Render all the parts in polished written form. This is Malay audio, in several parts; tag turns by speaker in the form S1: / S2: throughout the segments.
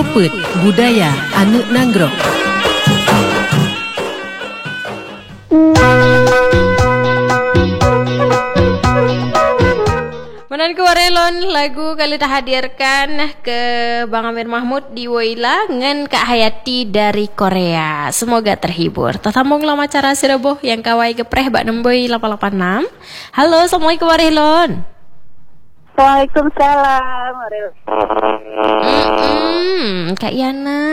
S1: Puput Budaya Anak Nanggro. Menan ke warelon lagu kali hadirkan ke Bang Amir Mahmud di Woila ngan Kak Hayati dari Korea. Semoga terhibur. Tatambung lama cara sireboh yang kawai gepreh bak nemboi 886. Halo, assalamualaikum warelon.
S2: Waalaikumsalam.
S1: Kak Yana.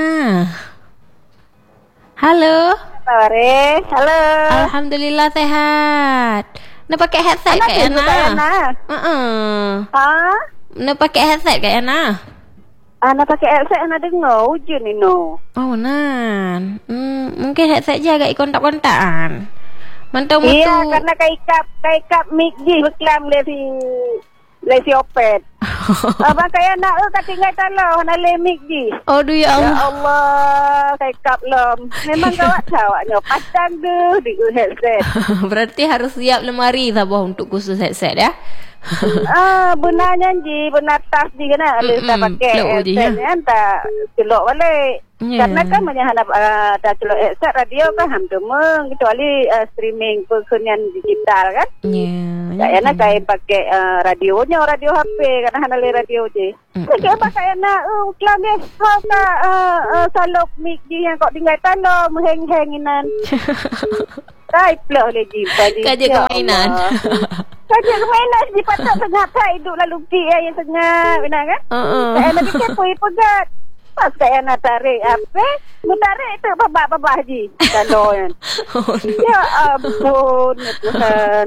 S1: Halo.
S2: Halo.
S1: Alhamdulillah sehat. Nak pakai headset Kak Yana? Nak pakai headset Kak Yana?
S2: Nak pakai headset nak dengar hujung ni no.
S1: Oh nan. Mungkin headset je agak kontak-kontakan. Mantau mutu.
S2: Iya, karena kaikap mic je berkelam lesi opet. Abang Kak Yana tinggal talau nak le mic je.
S1: Aduh ya Allah.
S2: Ya Allah, kaikap lom. Memang kawat awaknya pasang deh di headset.
S1: Berarti harus siap lemari sabah untuk khusus headset ya.
S2: Benarnya je, benar tas je kena ada pakai headset ni tak celok balik. Karena kan menyahanap dah celok headset radio kan hamdumeng kecuali streaming perkenian digital kan. Kak Yana kaya pakai radio HP karena hana le radio je. Kaya Kak Yana uklan deh salop mic je yang kau tinggal tanam heng-henginan. Tai plok le jimpa je.
S1: Kaja kemainan.
S2: Kaja kemainan di patah tengah tak hidup lalu yang tengah benar kan? Kak Yana fikir pui pegat. Pas Kak Yana tarik apa? Mentarik tu babak-babak je. Kalau kan. Ya ampun Tuhan.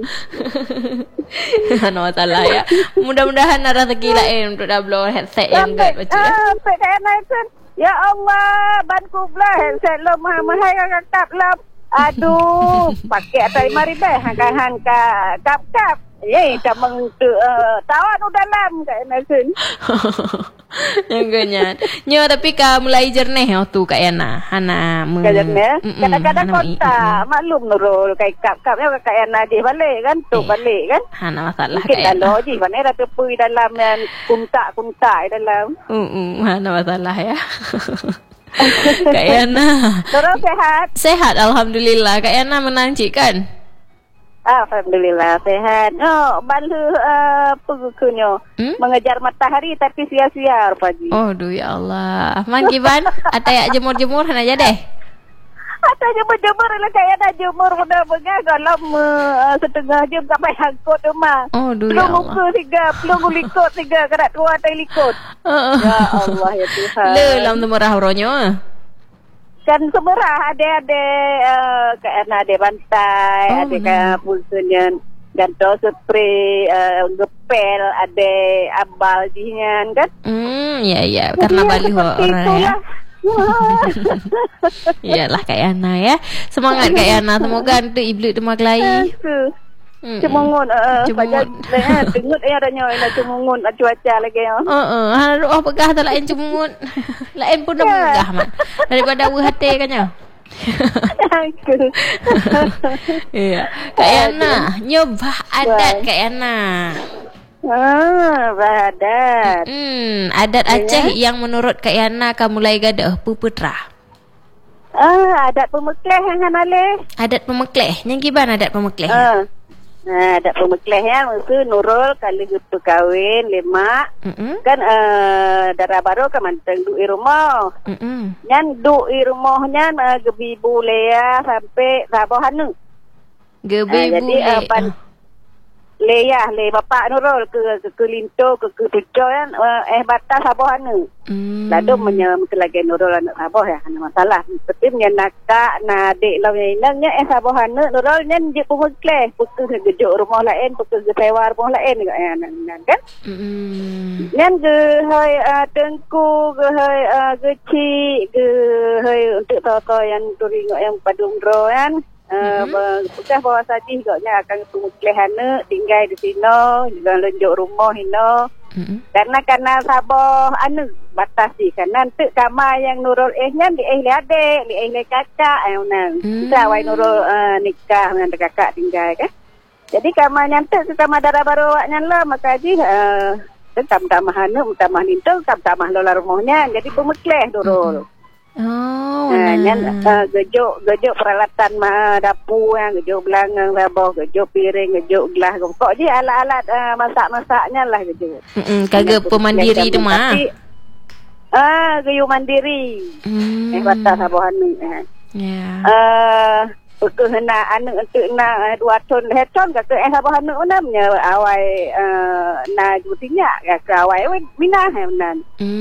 S1: Ano masalah ya. Mudah-mudahan ada rezeki lain untuk double headset yang guide baca.
S2: Kak Yana itu. Ya Allah, banku belah headset lo mahal-mahal kakak lah. Aduh, pakai atas 5,000 hangka kap-kap. Tak mengentuk tawan dalam Kak Yana sun.
S1: Yang ganyan. Nyo tapi ka mulai jerneh tu Kak Yana. Hana
S2: jerneh. Kadang-kadang kontak maklum Nurul kai kap-kapnya Kak Yana dia balik kan tu balik kan.
S1: Hana masalah
S2: Kak Yana. Kita ji mana dah tepui dalam yang kuntak dalam.
S1: Hana masalah ya. Kak Yana.
S2: Nurul sehat?
S1: Sehat alhamdulillah. Kak Yana menanci kan?
S2: Alhamdulillah sehat. Balu pegukunyo mengejar matahari tapi sia-sia pagi.
S1: Aduh ya Allah. Man kiban atayak jemur-jemur hana aja deh.
S2: Atau jemur-jemur lah kayak nak jemur benda-benda dalam setengah jam sampai angkut rumah.
S1: Aduh ya Allah.
S2: Pelung likut tiga kena tua tai likut. Ya Allah ya Tuhan.
S1: Lelam tu merah ronyo.
S2: Kan semerah ada Kak Yana ada bantai, ada kan pulsunya ganto spray gepel, ada ambal jihan kan.
S1: Ya karena baliho orang ya. Iyalah Kak Yana ya. Semangat Kak Yana, semoga untuk iblis tu maglai.
S2: Cemungun tengut adanya cemungun cuaca lagi
S1: roh pegah tak lain cemungun. Lain pun dah megah man. Daripada hati kannya. Iya. Kak Yana, nyobah adat Kak Yana.
S2: Adat.
S1: Adat Aceh yang menurut Kak Yana kamu mulai gadah puputra.
S2: Adat pemekleh yang hanale.
S1: Adat pemekleh. Yang gimana adat pemekleh?
S2: Adat pemekleh ya, maksud Nurul kali gitu kawin lemak. Kan darah baru kan manteng duit rumah. Nyan duit rumahnya gebi bulea sampai sabohanu.
S1: Gebi
S2: bulea. Leah le bapak Nurul ke Linto ke Pucuk kan batas sabohanu. Lalu menyam lagi Nurul anak saboh ya, ada masalah. Seperti menyenakak adik lainnya sabohanu Nurul nyen je pemekleh, pukul gejuk rumah lain, pukul sewa rumah lain kan. Nyen ke hai tengku ke hai geci ke hai untuk tahu yang turingok yang padung dro kan. Bukan bawa saji gaknya akan pemuklehana tinggal di sini juga lenjuk rumah hino karena sabah batas di kan nanti kamar yang Nurul nya di adik di kakak kita wai Nurul nikah dengan kakak tinggal kan jadi kamar nyantek ke kamar darah baru awaknya lah maka ji Tamah anu, tamah lintu, tamah lola rumahnya. Jadi pemekleh Nurul.
S1: Oh,
S2: gejuk peralatan dapur yang gejuk belangang labah, gejuk piring, gejuk gelas. Pokok je alat-alat masak-masaknya lah gejuk.
S1: Kagak pemandiri tu mah.
S2: Gayung mandiri. Batas sabahan ni.
S1: Ya.
S2: Kena anak untuk nak 2 ton heton ke sabahan ni namanya awai na jutinya ke awai minah menan.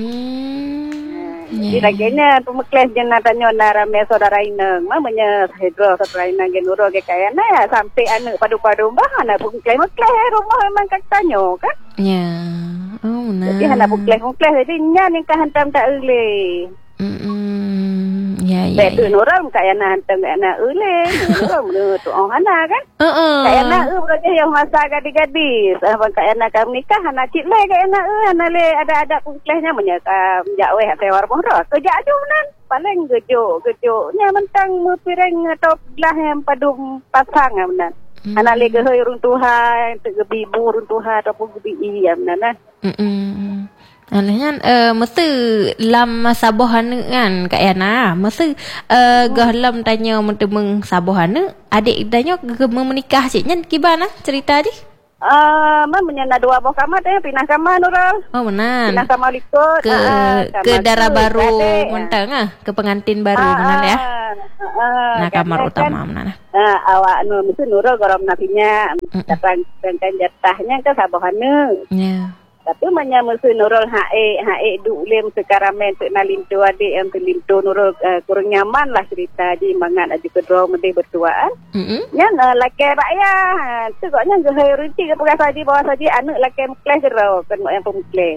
S2: Jadi laganya pemekeles je nak tanya nak ramai saudara inang. Mamanya hidro saudara inang genuro ke kaya na ya sampai anak padu-padu bah anak pemekeles rumah memang kak tanya kan.
S1: Ya. Oh nah.
S2: Jadi anak pemekeles jadi nya ni ka hantam tak ule.
S1: Ya.
S2: Betul Nurul kaya nak hantam anak ule. Nurul menurut hana kan. Kaya nak berarti yang masa gadis-gadis. Kaya nak nikah anak cik le kaya nak anak le ada pemekelesnya menyaka jakwe sewar mohro. Kerja aju menan. Paling gejuk-gejuknya mentang piring atau gelas yang padu pasang menan. Anak le gehoy runtuhan, gebibu runtuhan ataupun gebi iya menan.
S1: Alahnya mesti lam sabohan kan Kak Yana. Mesti gahlam tanya mentemeng sabohan adik tanya menikah ciknya gimana cerita je?
S2: Menyana 2 buah kamar tanya pindah kamar Nurul.
S1: Oh menan.
S2: Pindah kamar ikut
S1: ke darah baru mentang ke pengantin baru menan ya. Nah kamar utama menan.
S2: Awak mesti Nurul gorom nafinya datang jatahnya ke sabohan. Ya. Tapi mesti Nurul hae dulim sekarang untuk nalintu adik yang terlintu Nurul kurang nyaman lah cerita di mangat aja kedua mesti bertuaan. Yang laki rakyat tu koknya gehai ruci ke pegas saji bawah saji anak laki mukles gerau kan yang pemukles.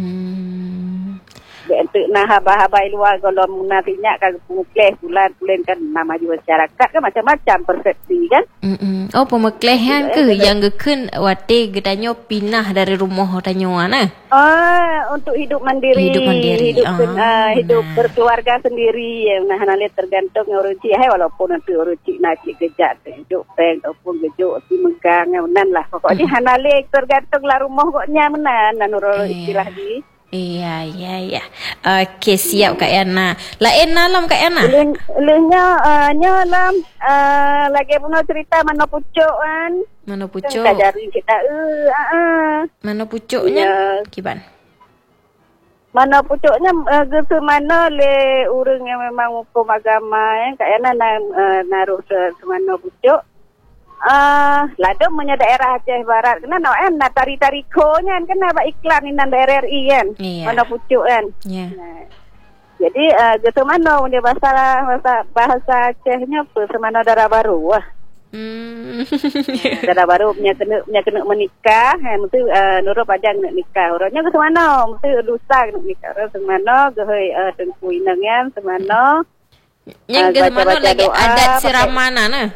S2: Untuk nah haba-haba luar kalau munafinya kan pemukles bulan kan nama juga masyarakat kan macam-macam persepsi kan. Oh pemuklehan ke yang gekun wate getanyo pinah dari rumah tanyoan untuk hidup mandiri. Hidup berkeluarga sendiri nah hanalit tergantung uruci walaupun nanti uruci nasi gejat hidup peng ataupun gejuk si megang menan lah pokoknya hanalit tergantung lah rumah koknya menan Nurul istilah di.
S1: Iya. Okey, siap Kak Yana. Lain malam Kak Yana.
S2: Nya lam lagi punya cerita mana pucuk kan.
S1: Mana pucuk?
S2: Kajari kita
S1: Mana pucuknya? Kiban.
S2: Mana pucuknya ke mana le urang yang memang hukum agama Kak Yana naruh semana pucuk. Lado punya daerah Aceh Barat kena nak tari-tarikonya kan nak iklan inan daerah RI kan. Mana pucuk kan. Jadi gitu mana punya bahasa Acehnya apa semana darah baru wah. Darah baru punya kena menikah mesti Nurul padang nak nikah. Orangnya ke semana mesti lusa nak nikah. Semana gehoi tengku inangnya semana.
S1: Yang ke semana lagi adat siramanan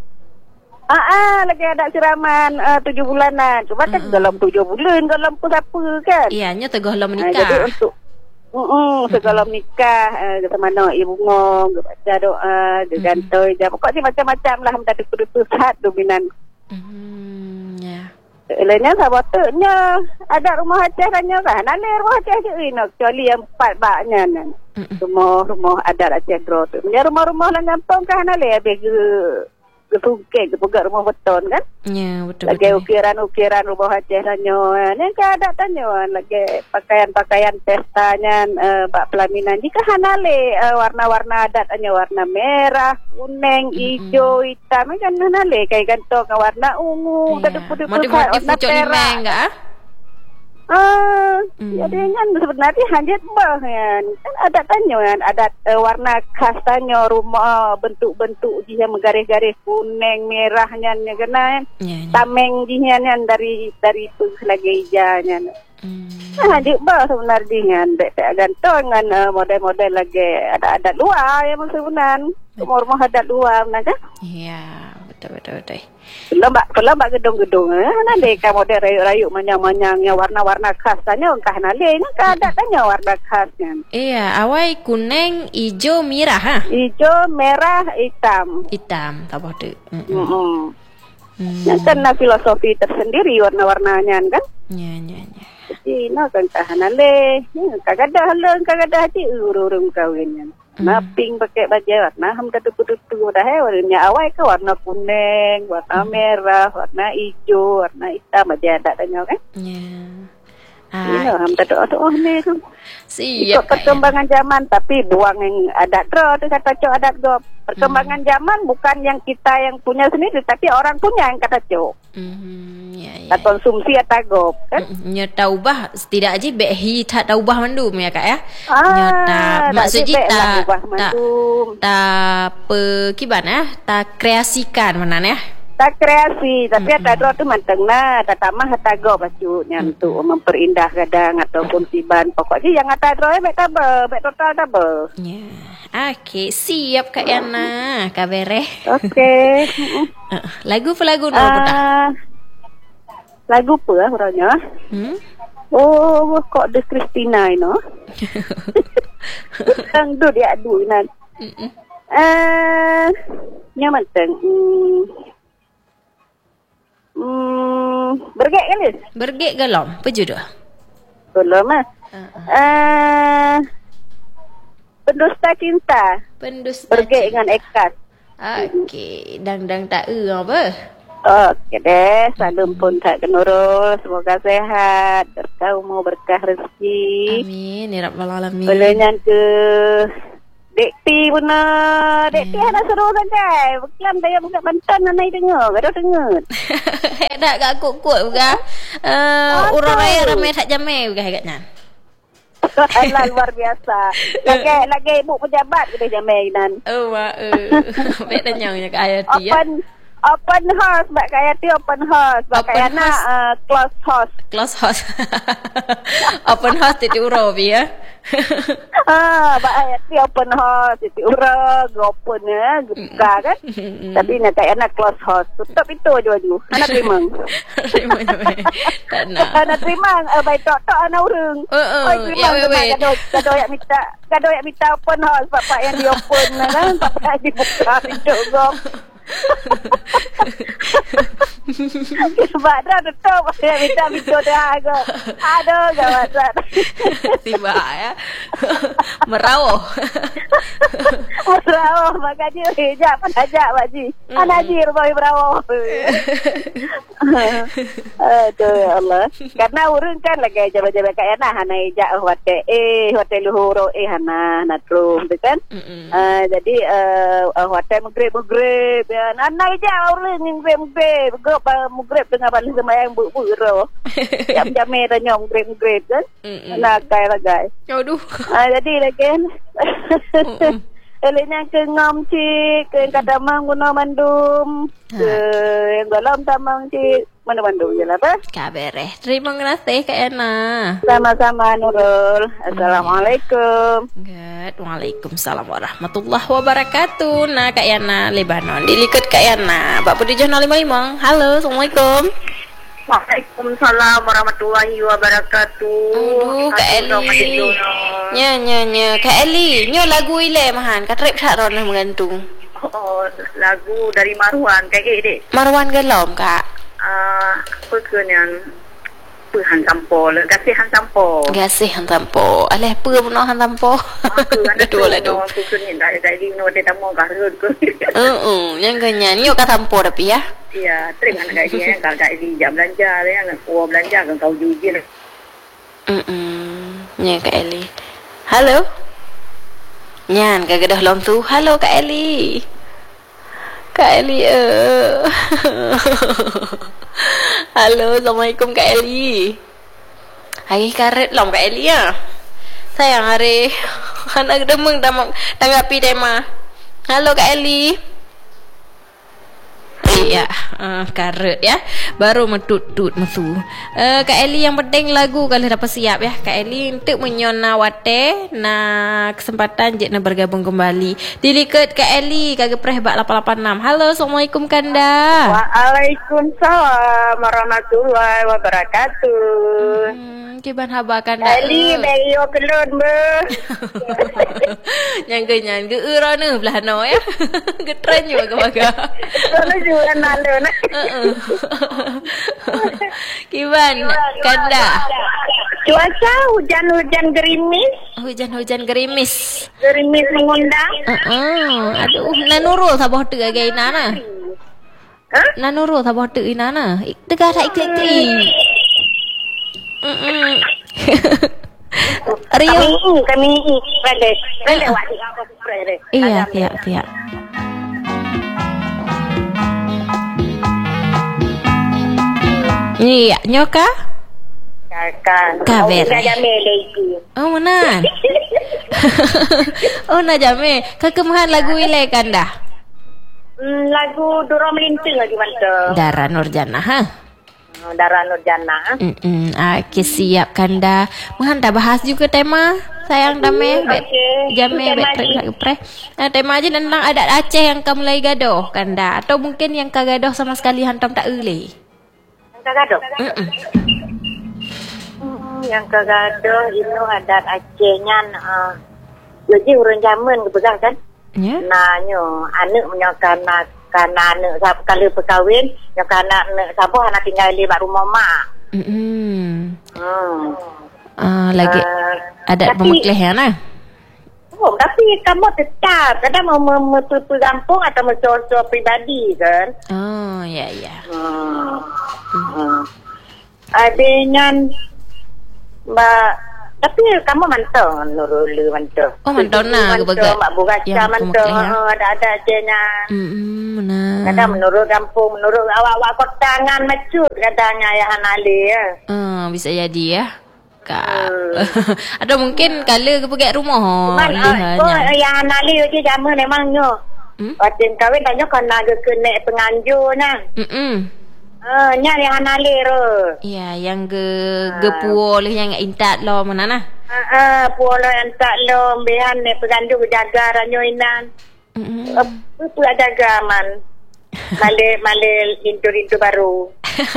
S2: lagi ada siraman 7 bulanan. Cuma kan dalam 7 bulan dalam siapa kan.
S1: Iyanya tegohlam menikah.
S2: Jadi untuk segala menikah kata mana ibu ngong baca doa digantoi pokoknya macam-macam lah minta pusat dominan. Lainnya sahabatnya ada rumah Aceh tanya kan ada rumah Aceh je kecuali yang 4 baknya rumah adat Aceh Dro tu. Rumah-rumah lah gampang kan ada Kesungkeng, kepegat rumah beton kan?
S1: Ya, betul.
S2: Lagi ukiran-ukiran rumah Aceh tanya. Yang ada tanya. Lagi pakaian-pakaian pestanya, bak pelaminan. Jika hanale warna-warna adat tanya. Warna merah, kuning, hijau, hitam. Kan hanale. Kayak gantong warna ungu.
S1: Motif-motif pucuk limeng enggak?
S2: Jadi kan sebenarnya hanjat bah kan ada tanya kan adat warna khas tanya rumah bentuk-bentuk dia menggaris-garis kuning merahnya kena tameng dia dari lagi hijaunya hanjat bah sebenarnya kan gantung dengan model-model lagi ada adat luar yang sebenarnya rumah adat luar kan
S1: iya betul.
S2: Belum bak gedung-gedung nanti ka model rayu-rayu manyang-manyang yang warna-warna khas tanya kah nale ka ada tanya warna khasnya.
S1: Iya, awai kuning, hijau, merah
S2: Hijau, merah, hitam.
S1: Tak boleh.
S2: Karena filosofi tersendiri warna-warnanya kan?
S1: Ya.
S2: Jadi kan tahan ale. Kadang-kadang halang, kadang-kadang hati urung kahwin. Pink pakai baju warna ham katu-katu dah warnanya awal ke warna kuning, warna merah, warna hijau, warna hitam aja ada tanya kan. Ya. Ham katu ni tu. Ikut perkembangan zaman tapi buang yang adat draw tu kata cok adat draw. Perkembangan zaman bukan yang kita yang punya sendiri tapi orang punya yang kata cok. Tak konsumsi atau gop kan?
S1: Nyata ubah tidak aja behi tak ubah mandum ya kak ya. Nyata maksudnya tak pekiban ya, tak kreasikan mana ya?
S2: Tak kreasi tapi ada draw tu manteng lah, tak tamah atau gop maksudnya untuk memperindah gadang ataupun siban. Pokoknya yang ada draw baik tabel, baik total tabel.
S1: Ya, okey siap kak Yana, kabere.
S2: Okey.
S1: Lagu dah. Lagu apa lah orangnya? Oh, kok The Christina ini? Tang tu dia adu nan. Nyaman teng. Bergek kan ni? Bergek galom, apa judul?
S2: Galom ah. Pendusta cinta. Bergek dengan Ekas.
S1: Okey, dang tak apa?
S2: Okey deh, salam pun tak kenurul. Semoga sehat, berkah umur, berkah rezeki.
S1: Amin, ya rabbal alamin.
S2: Belenyan ke Dek T pun nak. Dek T ada seru sangat. Berkelam daya buka Banten nak naik dengar. Gaduh dengar.
S1: Tak gak kuat bukan? Urang raya ramai tak jamai bukan agaknya.
S2: Alah luar biasa. Lagi ibu pejabat kita jamai nan.
S1: Baik tanyanya ke Ayati ya.
S2: Open house, Mbak Kayati open house. Mbak Kayana close house.
S1: Close house. Open house titik uro ya.
S2: Mbak Kayati open house titik uro, open ya, buka kan. Tapi nak Kayana close house. Tutup itu aju. Anak terima. Tak nak. Anak terima baik tok anak urang. Gaduh yang minta open house, bapak yang di open kan, bapak yang dibuka pintu gom. Sebab dah tutup minta video dah aku. Aduh gawat.
S1: Tiba ya. Merawah
S2: makanya hejak pun ajak Pak Ji. Haji rumah merawah. Aduh ya Allah. Karena urang kan lagi jabat-jabat kat Yana hana hejak hotel luhur hana natrum tu kan. Jadi hotel Maghrib ya nana hejak urang Maghrib dengan balik semayang bu-bu. Jam-jamai tanya Maghrib kan. Nak kai.
S1: Aduh.
S2: Jadi lagi eloknya ke ngam cik, ke kadamang guna mandum, ke yang dalam tamang cik, mana mandum je lah apa?
S1: Kabere. Terima kasih Kak Yana.
S2: Sama-sama Nurul. Assalamualaikum.
S1: Waalaikumsalam warahmatullahi wabarakatuh. Nah Kak Yana Lebanon. Dilikut Kak Yana. Pak Budi John 55. Halo, Assalamualaikum.
S2: Waalaikumsalam warahmatullahi wabarakatuh.
S1: Aduh, Kak Eli. Nya. Kak Eli, nyo lagu ile mahan. Katrip tak ron menggantung.
S2: Oh, lagu dari Marwan kayak gini.
S1: Marwan gelom, Kak.
S2: Apa ke yang Han Sampo, Gasih Han Sampo.
S1: Gasih Han Sampo. Aleh pe puno Han Sampo.
S2: Dua lah tu. Aku kena dari no dia tamu garut ke.
S1: Yang ganyan nyo ka Sampo tapi ya.
S2: Iya, terima kasih ya. Kalau kat di jam belanja ya, kau belanja kan kau jujur.
S1: Nya Kak Eli. Halo. Nyan kagadah lom tu. Halo Kak Eli. Kak Eli. Halo, Assalamualaikum Kak Eli. Hari karet long Kak Eli ya. Sayang hari anak demeng tanggapi tema. Halo Kak Eli. Iya, karet ya. Baru metut-tut mesu. Kak Eli yang penting lagu kalau dapat siap ya. Kak Eli untuk menyona wate na kesempatan je na bergabung kembali. Dilikat Kak Eli kagak preh bak 886. Halo, Assalamualaikum Kanda.
S2: Waalaikumsalam warahmatullahi wabarakatuh.
S1: Kiban haba Kanda.
S2: Eli bayo kelon be.
S1: Yang genyan ge urana belah no ya. Getren juga baga.
S2: Kalau Dan ada nak.
S1: Kiban, Kanda.
S2: Cuaca hujan-hujan gerimis.
S1: Hujan-hujan gerimis.
S2: Gerimis mengundang.
S1: Aduh, nanuro sabah tu agak inana.
S2: Ha?
S1: Nanuro sabah tu inana. Dekat tak iklik-iklik. Rio.
S2: Kami Rele wadi apa Rele.
S1: Iya, tiap. Iya, nyoka? Kaver.
S2: Dah jamil lagi.
S1: Oh, mana? Oh, nak jame. Kekemahan lagu ile Kanda.
S2: Lagu Duro Melinting lagi mantap.
S1: Dara Nurjana, ha?
S2: Dara Nurjana.
S1: Okey, siap Kanda. Mahan dah bahas juga tema sayang dame. Jame pre. Tema aja tentang adat Aceh yang kamu mulai gadoh Kanda, atau mungkin yang kagadoh sama sekali hantam tak ule.
S2: Yang kagadoh. Yang kagadoh itu adat Acehnya jadi urang zaman kebegal kan?
S1: Ya.
S2: Nanyo anak menyokan kana anak kali perkahwin yang kana anak sabuh anak tinggal di rumah mak.
S1: Lagi adat pemekleh ya nah.
S2: Oh, tapi kamu tetap kadang mau kampung atau mau pribadi kan?
S1: Oh, ya.
S2: Adanya Mbak, tapi kamu mantau Nurul mantau.
S1: Oh, mantau nah kebaga.
S2: Mak Bugaca mantau. Ada ajanya.
S1: Benar.
S2: Kadang menurut kampung, menurut awak-awak kotangan macut kadangnya ya Hanali ya.
S1: Bisa jadi ya. Atau mungkin kala kebaga rumah.
S2: Yang Hanali je jamu memangnya. Waktu kahwin tanya kena kena penganjurnya. Nya yang Hanali ro.
S1: Ya, yang gepuo leh yang intat lo mana nah.
S2: Puolo yang tak lo behan ne penganjur jaga ranyo inan. Itu jaga man. Male intu baru.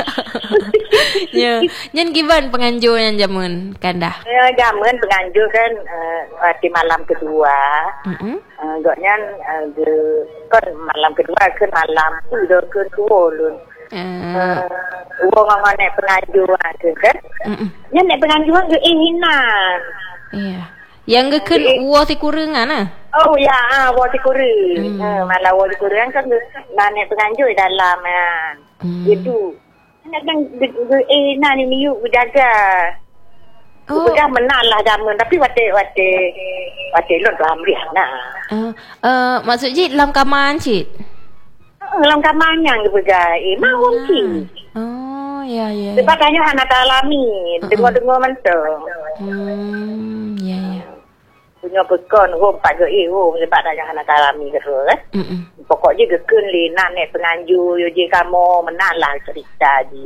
S1: Ya, nyen giban penganjur yang jamun Kanda.
S2: Ya, jamun penganjur kan di malam kedua. Goknya kan malam kedua kan malam udah ke tuolun. Uang naik penganjur kan? Yang naik penganjur ke hinan.
S1: Iya. Yang geken uang si kurengan ah.
S2: Oh ya, uang si kureng. Malah uang si kureng kan naik penganjur dalam kan. Itu. Nak kan hinan ni yuk jaga. Udah menang lah jamun tapi wate lon ramriah nah.
S1: Maksud cik dalam kamar cik.
S2: Dalam kamarnya yang bergaya. Mau mungkin.
S1: Oh, ya.
S2: Sebab hanya anak alami. Dengar-dengar mentang.
S1: Ya.
S2: Punya pekon. Pak gaya. Sebab hanya anak alami. Pokoknya gekun li. Nak penganjur. Yoje kamu menang lah cerita je.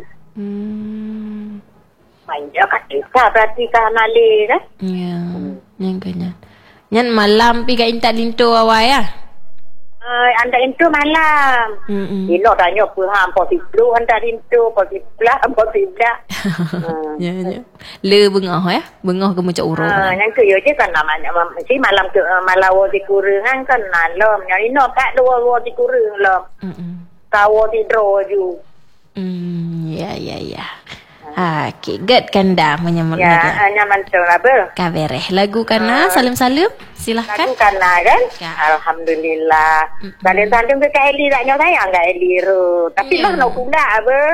S2: Manja kat cerita. Berarti kan alih kan?
S1: Ya. Yang kena. Yang malam pergi intak lintu awak ya?
S2: Anda itu malam. Ino tanya paham positif anda itu positif positif.
S1: Ya. Le bengah ya. Bengah ke muncak urang.
S2: Yang ke yo je kan namanya mesti malam ke malawo di kurengan kan malam. Yang ino kat dua di kureng lah. Kawo di dro ju.
S1: Ya. Okey, get Kanda menyambut
S2: ya, lagi. Ya, nyaman tu lah ber.
S1: Kabereh lagu kana salim-salim. Silahkan.
S2: Lagu kana kan? Ya. Alhamdulillah. Salim-salim ke Eli tak nyo sayang enggak Eli ro. Tapi lah nak pula ber.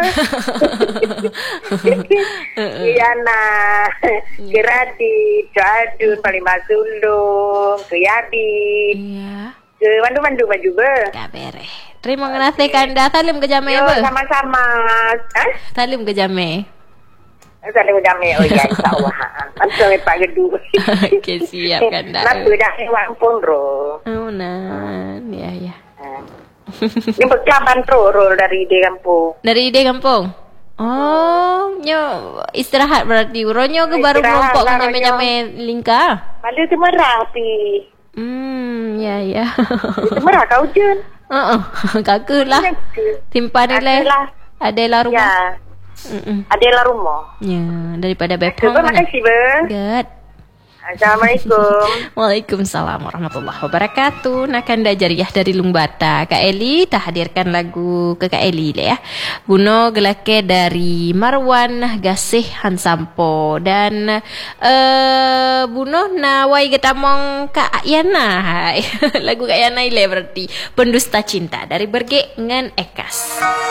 S2: Iya nah. Kirati, Jadun, Palimah Sulung, ke Yabi.
S1: Iya.
S2: Ke mandu-mandu baju ber.
S1: Kabereh. Terima kasih Kanda. Salim ke Jame ber.
S2: Sama-sama.
S1: Salim ke Jame.
S2: Salim jamai. Oh ya, insyaAllah. Antara Pak Gedu.
S1: Okey, siap Kanda.
S2: Kenapa dah hewan pun ro?
S1: Oh, nah. Ya.
S2: Ini berkaban ro dari ide kampung.
S1: Dari ide kampung? Oh, nyo istirahat berarti. Ronyo ke baru kelompok nyame-nyame lingka?
S2: Pada temerah pi.
S1: Ya.
S2: Temerah kau jen.
S1: Kakak lah. Timpan nilai. Adalah rumah.
S2: Adalah rumah.
S1: Ya, daripada Bepong.
S2: Terima kasih, Ber.
S1: Good.
S2: Assalamualaikum.
S1: Waalaikumsalam warahmatullahi wabarakatuh. Nakanda jariah dari Lungbata. Kak Eli tak hadirkan lagu ke Kak Eli le ya. Buno gelake dari Marwan Gasih Hansampo dan Buno nawai getamong Kak Yana. Lagu Kak Yana ile berarti Pendusta Cinta dari Berge ngan Ekas.